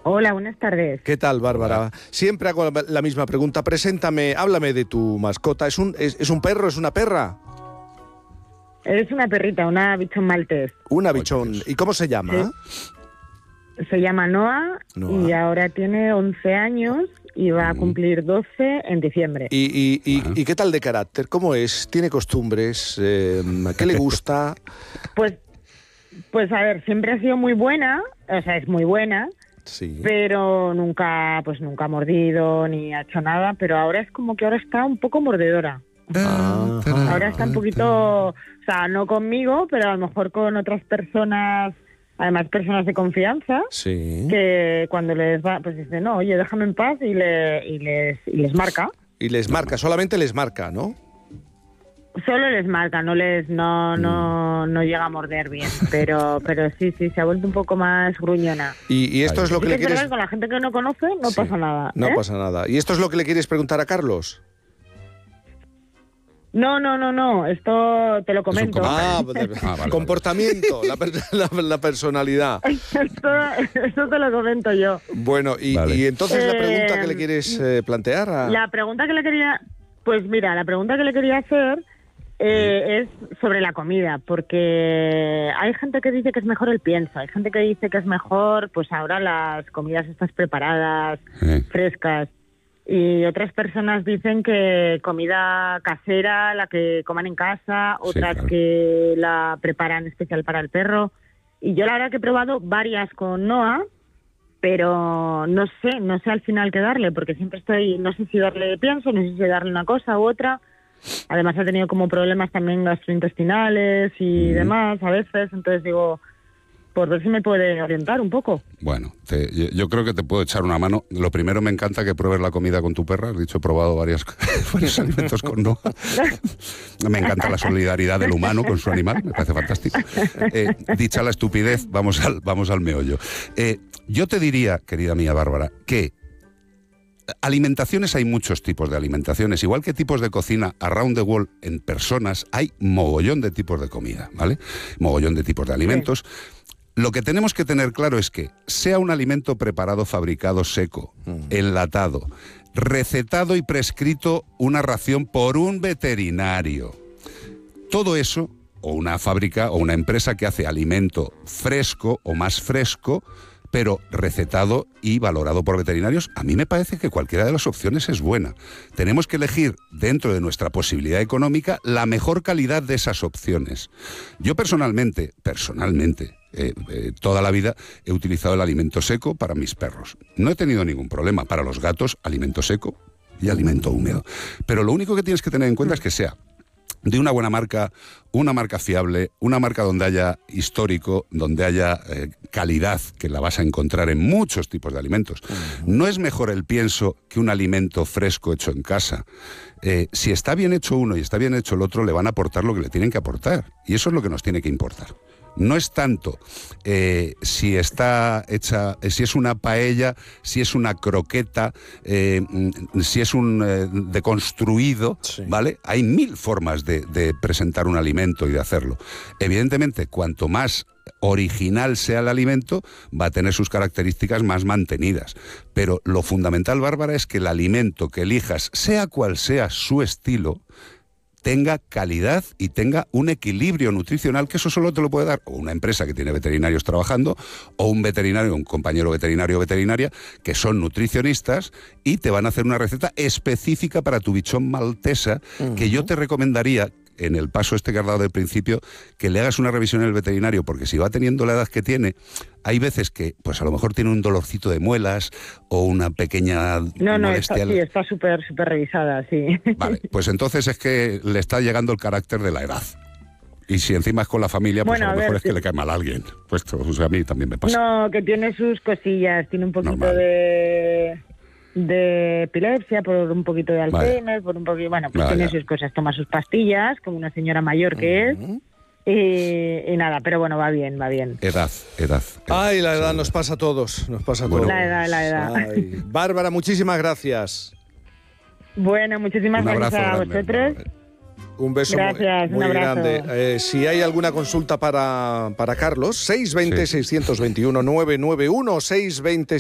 Hola, buenas tardes. ¿Qué tal, Bárbara? Siempre hago la misma pregunta. Preséntame, háblame de tu mascota. ¿Es un perro, es una perra? Es una perrita, una bichón maltés. Una bichón. ¿Y cómo se llama? Sí. Se llama Noah y ahora tiene 11 años y va a cumplir 12 en diciembre. ¿Y qué tal de carácter? ¿Cómo es? ¿Tiene costumbres? ¿Qué le gusta? Pues a ver, siempre ha sido muy buena, o sea, es muy buena. Sí. Pero nunca ha mordido ni ha hecho nada, pero ahora es como que ahora está un poco mordedora. Ahora está un poquito, o sea, no conmigo, pero a lo mejor con otras personas, además personas de confianza, sí, que cuando les va, pues dice, no, oye, déjame en paz y les marca. Y les marca, solamente les marca, ¿no? Solo les marca, no llega a morder bien, pero sí, se ha vuelto un poco más gruñona. Y esto es lo que le quieres... Es verdad que con la gente que no conoce no pasa nada. No pasa nada. ¿Y esto es lo que le quieres preguntar a Carlos? No, esto te lo comento. Vale. Comportamiento, la personalidad. Esto te lo comento yo. Bueno, y entonces la pregunta que le quieres plantear La pregunta que le quería... Pues mira, la pregunta que le quería hacer es sobre la comida, porque hay gente que dice que es mejor el pienso, hay gente que dice que es mejor, pues ahora las comidas estas preparadas, frescas, y otras personas dicen que comida casera, la que coman en casa, otras que la preparan especial para el perro, y yo la verdad que he probado varias con Noah, pero no sé al final qué darle, porque siempre no sé si darle pienso, no sé si darle una cosa u otra. Además ha tenido como problemas también gastrointestinales y demás a veces, entonces digo, por ver si me puede orientar un poco. Bueno, yo creo que te puedo echar una mano. Lo primero, me encanta que pruebes la comida con tu perra. Has dicho, he probado varios alimentos con Noah. Me encanta la solidaridad del humano con su animal, me parece fantástico. Dicha la estupidez, vamos al meollo. Yo te diría, querida mía Bárbara, que alimentaciones, hay muchos tipos de alimentaciones, igual que tipos de cocina around the world en personas, hay mogollón de tipos de comida, ¿vale? Mogollón de tipos de alimentos. Lo que tenemos que tener claro es que sea un alimento preparado, fabricado, seco, enlatado, recetado y prescrito una ración por un veterinario, todo eso, o una fábrica o una empresa que hace alimento fresco o más fresco, pero recetado y valorado por veterinarios, a mí me parece que cualquiera de las opciones es buena. Tenemos que elegir, dentro de nuestra posibilidad económica, la mejor calidad de esas opciones. Yo personalmente, toda la vida he utilizado el alimento seco para mis perros. No he tenido ningún problema. Para los gatos, alimento seco y alimento húmedo. Pero lo único que tienes que tener en cuenta es que sea de una buena marca, una marca fiable, una marca donde haya histórico, donde haya calidad, que la vas a encontrar en muchos tipos de alimentos. No es mejor el pienso que un alimento fresco hecho en casa. Si está bien hecho uno y está bien hecho el otro, le van a aportar lo que le tienen que aportar. Y eso es lo que nos tiene que importar. No es tanto si está hecha, si es una paella, si es una croqueta, si es un deconstruido, ¿vale? Hay 1000 formas de presentar un alimento y de hacerlo. Evidentemente, cuanto más original sea el alimento, va a tener sus características más mantenidas. Pero lo fundamental, Bárbara, es que el alimento que elijas, sea cual sea su estilo, tenga calidad y tenga un equilibrio nutricional, que eso solo te lo puede dar o una empresa que tiene veterinarios trabajando, o un veterinario, un compañero veterinario o veterinaria, que son nutricionistas y te van a hacer una receta específica para tu bichón maltesa, que yo te recomendaría, en el paso este que has dado del principio, que le hagas una revisión en el veterinario, porque si va teniendo la edad que tiene, hay veces que pues a lo mejor tiene un dolorcito de muelas o una pequeña molestia. Está súper revisada, sí. Vale, pues entonces es que le está llegando el carácter de la edad. Y si encima es con la familia, pues a lo mejor es que le cae mal a alguien. Pues o sea, a mí también me pasa. No, que tiene sus cosillas, tiene un poquito de epilepsia, por un poquito de Alzheimer, por un poquito, bueno, pues tiene sus cosas, toma sus pastillas, como una señora mayor que es, y nada, pero bueno, va bien. Edad. Ay, la edad nos pasa a todos, La edad. Ay, Bárbara, muchísimas gracias. Bueno, muchísimas gracias a vosotros. Un beso muy grande. Si hay alguna consulta para Carlos, 620-621-991, 620